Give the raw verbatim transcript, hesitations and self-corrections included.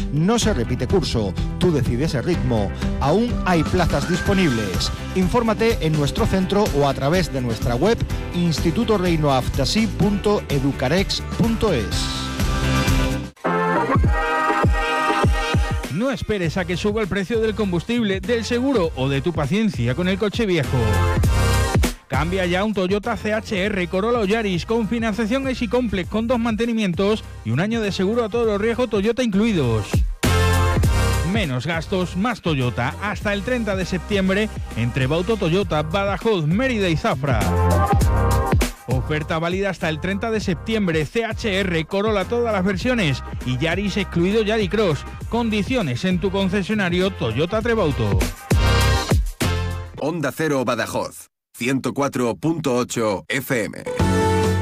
No se repite curso, tú decides el ritmo. Aún hay plazas disponibles. Infórmate en nuestro centro o a través de nuestra web instituto reino aftasi punto educarex punto es. No esperes a que suba el precio del combustible, del seguro o de tu paciencia con el coche viejo. Cambia ya un Toyota C H R, Corolla o Yaris con financiación Easy Complex con dos mantenimientos y un año de seguro a todos los riesgos Toyota incluidos. Menos gastos, más Toyota. Hasta el treinta de septiembre entre Bauto Toyota, Badajoz, Mérida y Zafra. Oferta válida hasta el treinta de septiembre. C H R, Corolla todas las versiones y Yaris excluido Yaris Cross. Condiciones en tu concesionario Toyota Trebauto. Onda Cero Badajoz, ciento cuatro punto ocho F M.